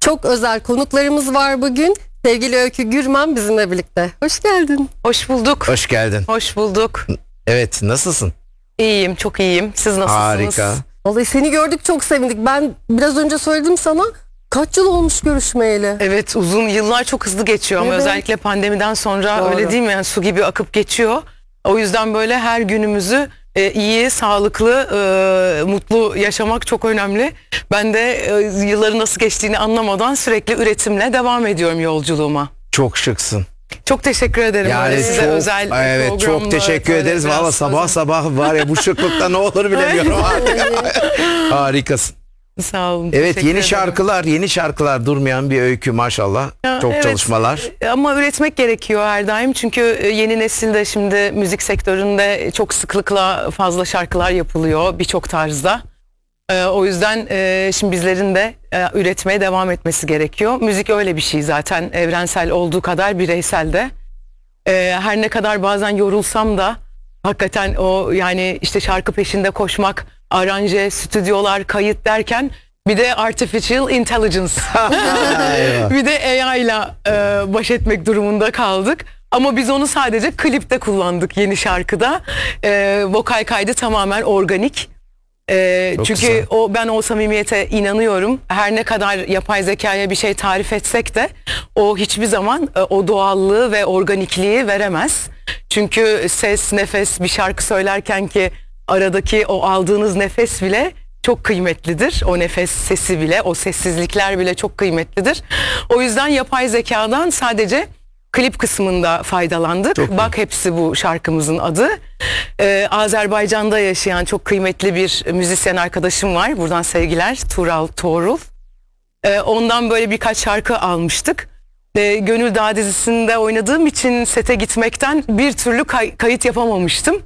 Çok özel konuklarımız var bugün. Sevgili Öykü Gürmen bizimle birlikte. Hoş geldin. Hoş bulduk. Hoş geldin. Hoş bulduk. Evet, nasılsın? İyiyim, çok iyiyim. Siz nasılsınız? Harika. Vallahi seni gördük, çok sevindik. Ben biraz önce söyledim sana, kaç yıl olmuş görüşmeyeli. Evet, uzun yıllar çok hızlı geçiyor ama Evet. özellikle pandemiden sonra Doğru. öyle değil mi? Yani su gibi akıp geçiyor. O yüzden böyle her günümüzü iyi, sağlıklı, mutlu yaşamak çok önemli. Ben de yılların nasıl geçtiğini anlamadan sürekli üretimle devam ediyorum yolculuğuma. Çok şıksın. Çok teşekkür ederim. Yani Böyle size çok, özel evet, programda çok teşekkür böyle ederiz. biraz Valla sabah özel. sabah var ya, bu şıklıkta ne olur bilemiyorum artık. Harikasın. Sağ olun. Evet, teşekkür yeni ederim. yeni şarkılar durmayan bir öykü maşallah. Ya, Çok evet. çalışmalar. Ama üretmek gerekiyor her daim. Çünkü yeni nesilde şimdi müzik sektöründe çok sıklıkla fazla şarkılar yapılıyor birçok tarzda. O yüzden şimdi bizlerin de üretmeye devam etmesi gerekiyor. Müzik öyle bir şey zaten, evrensel olduğu kadar bireysel de. Her ne kadar bazen yorulsam da hakikaten o, yani işte şarkı peşinde koşmak, aranje, stüdyolar, kayıt derken bir de artificial intelligence, bir de AI ile baş etmek durumunda kaldık. Ama biz onu sadece klipte kullandık, yeni şarkıda. Vokal kaydı tamamen organik. Çünkü güzel. ben o samimiyete inanıyorum. Her ne kadar yapay zekaya bir şey tarif etsek de o hiçbir zaman o doğallığı ve organikliği veremez. Çünkü ses, nefes, bir şarkı söylerken ki aradaki o aldığınız nefes bile çok kıymetlidir. O nefes sesi bile, o sessizlikler bile çok kıymetlidir. O yüzden yapay zekadan sadece klip kısmında faydalandık. Çok iyi. Bak Hepsi Bu şarkımızın adı. Azerbaycan'da yaşayan çok kıymetli bir müzisyen arkadaşım var. Buradan sevgiler, Tural Tuğrul. Ondan böyle birkaç şarkı almıştık. Gönül Dağı dizisinde oynadığım için sete gitmekten bir türlü kayıt yapamamıştım.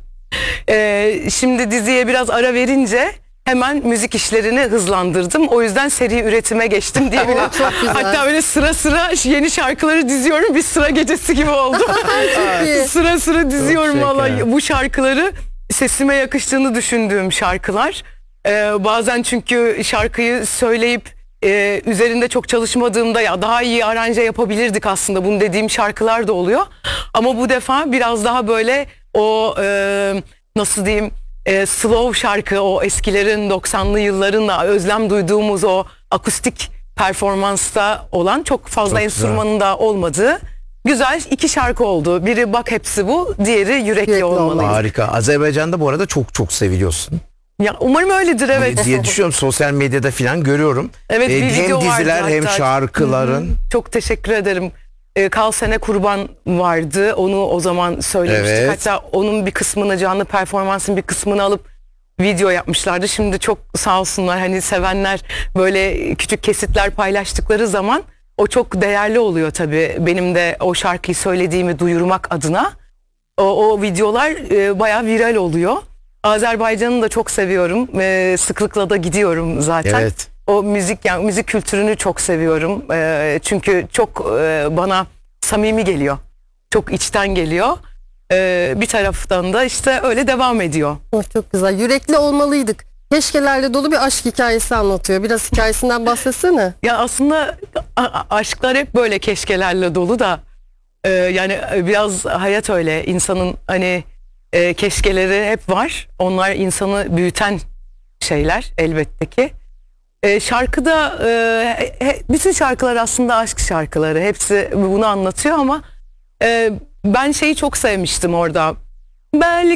Şimdi diziye biraz ara verince hemen müzik işlerini hızlandırdım. O yüzden seri üretime geçtim diyebilirim. Çok güzel. Hatta öyle sıra sıra yeni şarkıları diziyorum. Bir sıra gecesi gibi oldu. iyi. Sıra sıra diziyorum şeker. vallahi bu şarkıları. Sesime yakıştığını düşündüğüm şarkılar. Bazen çünkü şarkıyı söyleyip üzerinde çok çalışmadığımda ya daha iyi aranje yapabilirdik aslında, bunu dediğim şarkılar da oluyor. Ama bu defa biraz daha böyle o nasıl diyeyim, slow şarkı, o eskilerin 90'lı yılların özlem duyduğumuz o akustik performansta olan, çok fazla Çok güzel. enstrümanın da olmadığı güzel iki şarkı oldu. Biri Bak Hepsi Bu, diğeri Yürekli Yürekli Olmalıydı. Harika. Azerbaycan'da bu arada çok seviliyorsun. Ya umarım öyledir, evet. Diye düşünüyorum, sosyal medyada falan görüyorum. Evet, bir hem video vardı diziler hem hatta. şarkıların. Çok teşekkür ederim. Kal Sene Kurban vardı. Onu o zaman söylemiştik. Evet. Hatta onun bir kısmını, canlı performansın bir kısmını alıp video yapmışlardı. Şimdi çok sağ olsunlar, hani sevenler böyle küçük kesitler paylaştıkları zaman o çok değerli oluyor tabii. Benim de o şarkıyı söylediğimi duyurmak adına o videolar bayağı viral oluyor. Azerbaycan'ı da çok seviyorum. Sıklıkla da gidiyorum zaten. Evet. O müzik, yani müzik kültürünü çok seviyorum. Çünkü çok bana samimi geliyor. Çok içten geliyor. Bir taraftan da işte öyle devam ediyor. Oh, çok güzel. Yürekli olmalıydık. Keşkelerle dolu bir aşk hikayesi anlatıyor. Biraz hikayesinden bahsetsene. Ya aslında aşklar hep böyle keşkelerle dolu da yani biraz hayat öyle. İnsanın hani keşkeleri hep var. Onlar insanı büyüten şeyler elbette ki. Şarkıda bütün şarkılar aslında aşk şarkıları. Hepsi bunu anlatıyor ama ben şeyi çok sevmiştim orada. Belki